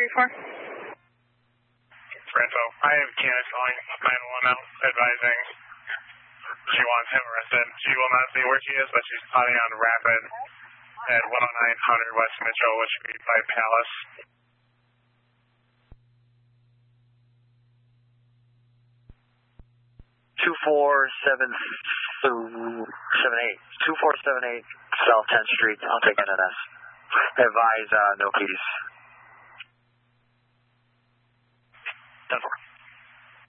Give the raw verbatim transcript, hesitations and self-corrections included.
for? Info. I have Candace calling nine one one out advising she wants him arrested. She will not say where she is, but she's plotting on Rapid at one oh nine hundred West Mitchell, which would be by Palace. two four seven seven eight. two four seven eight South tenth Street. I'll take N N S. Advise uh, no keys. ten four.